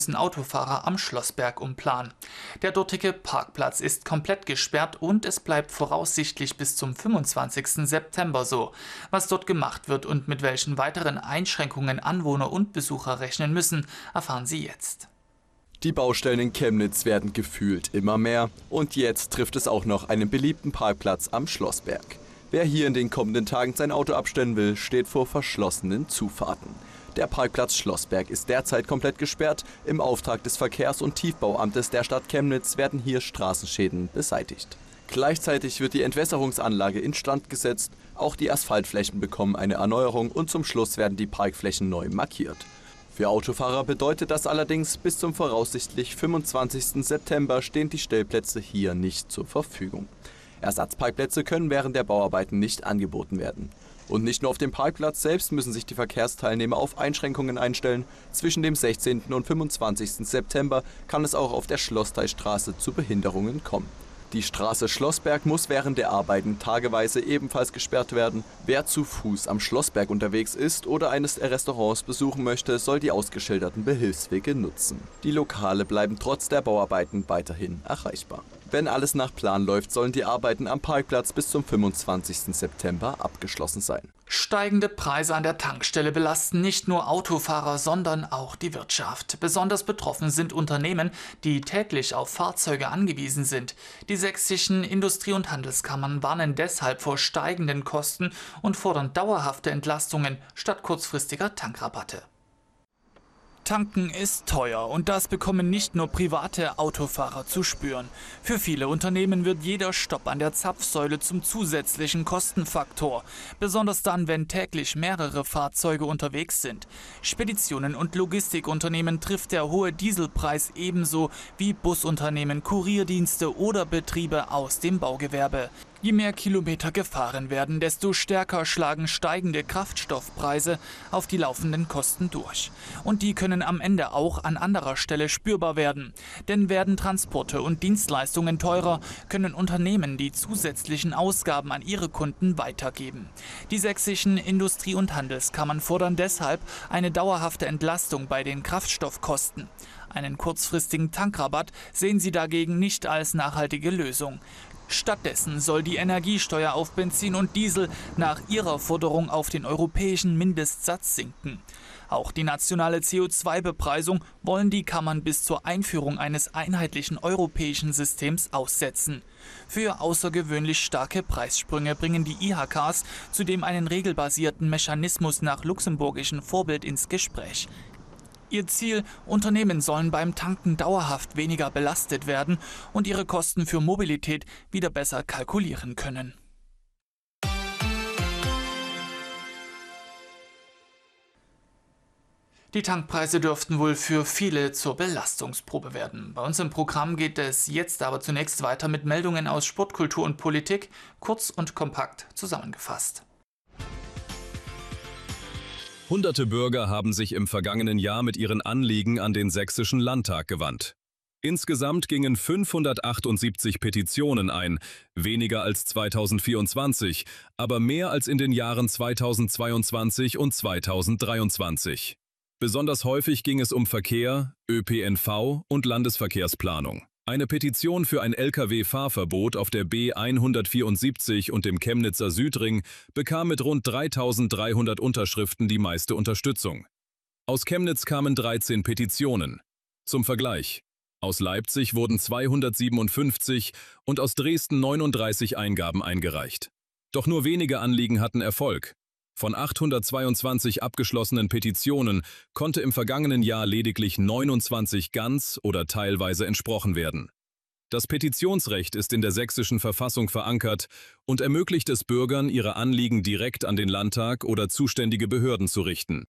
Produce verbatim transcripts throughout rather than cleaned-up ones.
Autofahrer am Schlossberg umplanen. Der dortige Parkplatz ist komplett gesperrt und es bleibt voraussichtlich bis zum fünfundzwanzigsten September so. Was dort gemacht wird und mit welchen weiteren Einschränkungen Anwohner und Besucher rechnen müssen, erfahren Sie jetzt. Die Baustellen in Chemnitz werden gefühlt immer mehr und jetzt trifft es auch noch einen beliebten Parkplatz am Schlossberg. Wer hier in den kommenden Tagen sein Auto abstellen will, steht vor verschlossenen Zufahrten. Der Parkplatz Schlossberg ist derzeit komplett gesperrt. Im Auftrag des Verkehrs- und Tiefbauamtes der Stadt Chemnitz werden hier Straßenschäden beseitigt. Gleichzeitig wird die Entwässerungsanlage instand gesetzt, auch die Asphaltflächen bekommen eine Erneuerung und zum Schluss werden die Parkflächen neu markiert. Für Autofahrer bedeutet das allerdings, bis zum voraussichtlich fünfundzwanzigsten September stehen die Stellplätze hier nicht zur Verfügung. Ersatzparkplätze können während der Bauarbeiten nicht angeboten werden. Und nicht nur auf dem Parkplatz selbst müssen sich die Verkehrsteilnehmer auf Einschränkungen einstellen. Zwischen dem sechzehnten und fünfundzwanzigsten September kann es auch auf der Schlossteilstraße zu Behinderungen kommen. Die Straße Schlossberg muss während der Arbeiten tageweise ebenfalls gesperrt werden. Wer zu Fuß am Schlossberg unterwegs ist oder eines der Restaurants besuchen möchte, soll die ausgeschilderten Behilfswege nutzen. Die Lokale bleiben trotz der Bauarbeiten weiterhin erreichbar. Wenn alles nach Plan läuft, sollen die Arbeiten am Parkplatz bis zum fünfundzwanzigsten September abgeschlossen sein. Steigende Preise an der Tankstelle belasten nicht nur Autofahrer, sondern auch die Wirtschaft. Besonders betroffen sind Unternehmen, die täglich auf Fahrzeuge angewiesen sind. Die sächsischen Industrie- und Handelskammern warnen deshalb vor steigenden Kosten und fordern dauerhafte Entlastungen statt kurzfristiger Tankrabatte. Tanken ist teuer und das bekommen nicht nur private Autofahrer zu spüren. Für viele Unternehmen wird jeder Stopp an der Zapfsäule zum zusätzlichen Kostenfaktor. Besonders dann, wenn täglich mehrere Fahrzeuge unterwegs sind. Speditionen und Logistikunternehmen trifft der hohe Dieselpreis ebenso wie Busunternehmen, Kurierdienste oder Betriebe aus dem Baugewerbe. Je mehr Kilometer gefahren werden, desto stärker schlagen steigende Kraftstoffpreise auf die laufenden Kosten durch. Und die können am Ende auch an anderer Stelle spürbar werden. Denn werden Transporte und Dienstleistungen teurer, können Unternehmen die zusätzlichen Ausgaben an ihre Kunden weitergeben. Die sächsischen Industrie- und Handelskammern fordern deshalb eine dauerhafte Entlastung bei den Kraftstoffkosten. Einen kurzfristigen Tankrabatt sehen sie dagegen nicht als nachhaltige Lösung. Stattdessen soll die Energiesteuer auf Benzin und Diesel nach ihrer Forderung auf den europäischen Mindestsatz sinken. Auch die nationale C O zwei Bepreisung wollen die Kammern bis zur Einführung eines einheitlichen europäischen Systems aussetzen. Für außergewöhnlich starke Preissprünge bringen die I H Ks zudem einen regelbasierten Mechanismus nach luxemburgischem Vorbild ins Gespräch. Ihr Ziel: Unternehmen sollen beim Tanken dauerhaft weniger belastet werden und ihre Kosten für Mobilität wieder besser kalkulieren können. Die Tankpreise dürften wohl für viele zur Belastungsprobe werden. Bei uns im Programm geht es jetzt aber zunächst weiter mit Meldungen aus Sport, Kultur und Politik, kurz und kompakt zusammengefasst. Hunderte Bürger haben sich im vergangenen Jahr mit ihren Anliegen an den Sächsischen Landtag gewandt. Insgesamt gingen fünfhundertachtundsiebzig Petitionen ein, weniger als zweitausendvierundzwanzig, aber mehr als in den Jahren zweitausendzweiundzwanzig und zweitausenddreiundzwanzig. Besonders häufig ging es um Verkehr, Ö P N V und Landesverkehrsplanung. Eine Petition für ein L K W-Fahrverbot auf der B hundertvierundsiebzig und dem Chemnitzer Südring bekam mit rund dreitausenddreihundert Unterschriften die meiste Unterstützung. Aus Chemnitz kamen dreizehn Petitionen. Zum Vergleich: Aus Leipzig wurden zweihundertsiebenundfünfzig und aus Dresden neununddreißig Eingaben eingereicht. Doch nur wenige Anliegen hatten Erfolg. Von achthundertzweiundzwanzig abgeschlossenen Petitionen konnte im vergangenen Jahr lediglich neunundzwanzig ganz oder teilweise entsprochen werden. Das Petitionsrecht ist in der sächsischen Verfassung verankert und ermöglicht es Bürgern, ihre Anliegen direkt an den Landtag oder zuständige Behörden zu richten.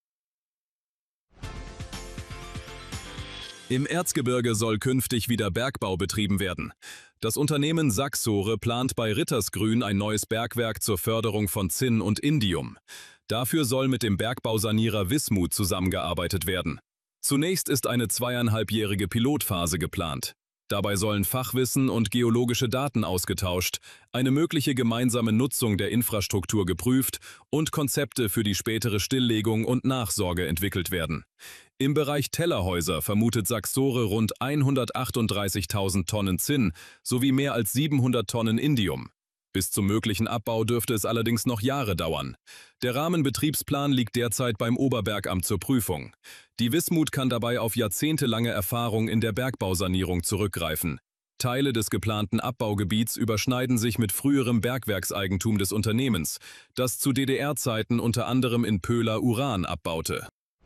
Im Erzgebirge soll künftig wieder Bergbau betrieben werden. Das Unternehmen Saxore plant bei Rittersgrün ein neues Bergwerk zur Förderung von Zinn und Indium. Dafür soll mit dem Bergbausanierer Wismut zusammengearbeitet werden. Zunächst ist eine zweieinhalbjährige Pilotphase geplant. Dabei sollen Fachwissen und geologische Daten ausgetauscht, eine mögliche gemeinsame Nutzung der Infrastruktur geprüft und Konzepte für die spätere Stilllegung und Nachsorge entwickelt werden. Im Bereich Tellerhäuser vermutet Saxore rund hundertachtunddreißigtausend Tonnen Zinn sowie mehr als siebenhundert Tonnen Indium. Bis zum möglichen Abbau dürfte es allerdings noch Jahre dauern. Der Rahmenbetriebsplan liegt derzeit beim Oberbergamt zur Prüfung. Die Wismut kann dabei auf jahrzehntelange Erfahrung in der Bergbausanierung zurückgreifen. Teile des geplanten Abbaugebiets überschneiden sich mit früherem Bergwerkseigentum des Unternehmens, das zu D D R-Zeiten unter anderem in Pöhla Uran abbaute.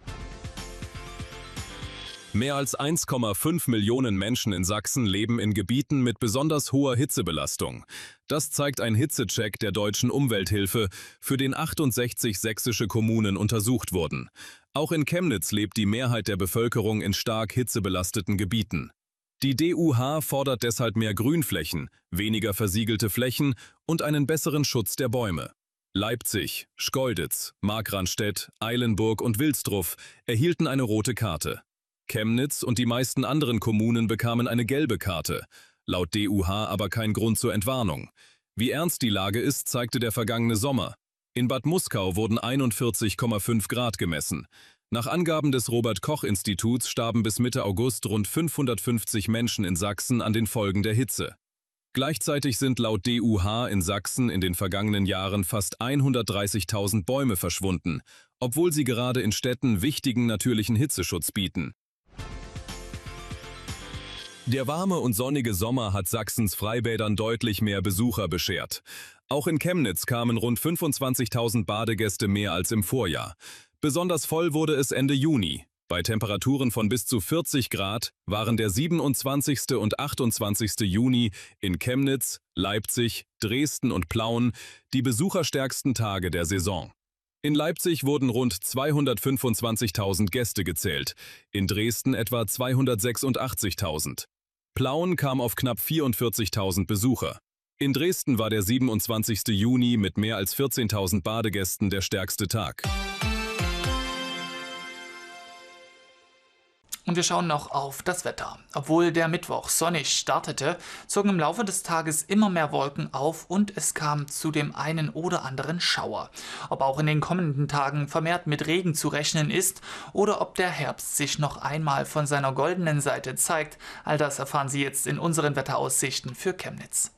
Mehr als eins Komma fünf Millionen Menschen in Sachsen leben in Gebieten mit besonders hoher Hitzebelastung. Das zeigt ein Hitzecheck der Deutschen Umwelthilfe, für den achtundsechzig sächsische Kommunen untersucht wurden. Auch in Chemnitz lebt die Mehrheit der Bevölkerung in stark hitzebelasteten Gebieten. Die D U H fordert deshalb mehr Grünflächen, weniger versiegelte Flächen und einen besseren Schutz der Bäume. Leipzig, Schkeuditz, Markranstädt, Eilenburg und Wilsdruff erhielten eine rote Karte. Chemnitz und die meisten anderen Kommunen bekamen eine gelbe Karte, laut D U H aber kein Grund zur Entwarnung. Wie ernst die Lage ist, zeigte der vergangene Sommer. In Bad Muskau wurden einundvierzig Komma fünf Grad gemessen. Nach Angaben des Robert-Koch-Instituts starben bis Mitte August rund fünfhundertfünfzig Menschen in Sachsen an den Folgen der Hitze. Gleichzeitig sind laut D U H in Sachsen in den vergangenen Jahren fast hundertdreißigtausend Bäume verschwunden, obwohl sie gerade in Städten wichtigen natürlichen Hitzeschutz bieten. Der warme und sonnige Sommer hat Sachsens Freibädern deutlich mehr Besucher beschert. Auch in Chemnitz kamen rund fünfundzwanzigtausend Badegäste mehr als im Vorjahr. Besonders voll wurde es Ende Juni. Bei Temperaturen von bis zu vierzig Grad waren der siebenundzwanzigste und achtundzwanzigste Juni in Chemnitz, Leipzig, Dresden und Plauen die besucherstärksten Tage der Saison. In Leipzig wurden rund zweihundertfünfundzwanzigtausend Gäste gezählt, in Dresden etwa zweihundertsechsundachtzigtausend. Plauen kam auf knapp vierundvierzigtausend Besucher. In Dresden war der siebenundzwanzigste Juni mit mehr als vierzehntausend Badegästen der stärkste Tag. Und wir schauen noch auf das Wetter. Obwohl der Mittwoch sonnig startete, zogen im Laufe des Tages immer mehr Wolken auf und es kam zu dem einen oder anderen Schauer. Ob auch in den kommenden Tagen vermehrt mit Regen zu rechnen ist oder ob der Herbst sich noch einmal von seiner goldenen Seite zeigt, all das erfahren Sie jetzt in unseren Wetteraussichten für Chemnitz.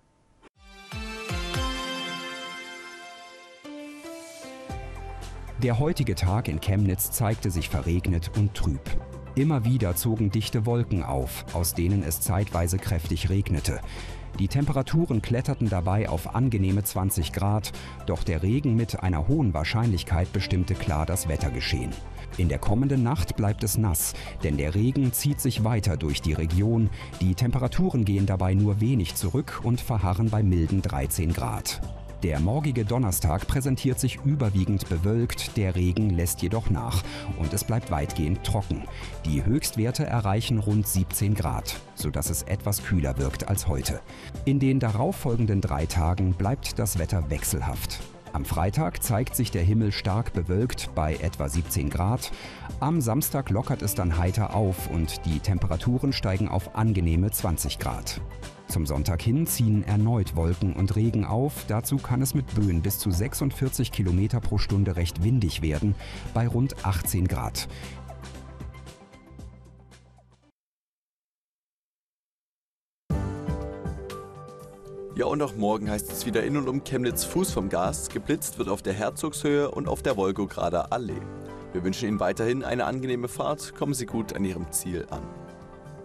Der heutige Tag in Chemnitz zeigte sich verregnet und trüb. Immer wieder zogen dichte Wolken auf, aus denen es zeitweise kräftig regnete. Die Temperaturen kletterten dabei auf angenehme zwanzig Grad, doch der Regen mit einer hohen Wahrscheinlichkeit bestimmte klar das Wettergeschehen. In der kommenden Nacht bleibt es nass, denn der Regen zieht sich weiter durch die Region. Die Temperaturen gehen dabei nur wenig zurück und verharren bei milden dreizehn Grad. Der morgige Donnerstag präsentiert sich überwiegend bewölkt, der Regen lässt jedoch nach und es bleibt weitgehend trocken. Die Höchstwerte erreichen rund siebzehn Grad, sodass es etwas kühler wirkt als heute. In den darauffolgenden drei Tagen bleibt das Wetter wechselhaft. Am Freitag zeigt sich der Himmel stark bewölkt bei etwa siebzehn Grad. Am Samstag lockert es dann heiter auf und die Temperaturen steigen auf angenehme zwanzig Grad. Zum Sonntag hin ziehen erneut Wolken und Regen auf. Dazu kann es mit Böen bis zu sechsundvierzig Kilometer pro Stunde recht windig werden, bei rund achtzehn Grad. Ja, und auch morgen heißt es wieder in und um Chemnitz Fuß vom Gas. Geblitzt wird auf der Herzogshöhe und auf der Wolgograder Allee. Wir wünschen Ihnen weiterhin eine angenehme Fahrt. Kommen Sie gut an Ihrem Ziel an.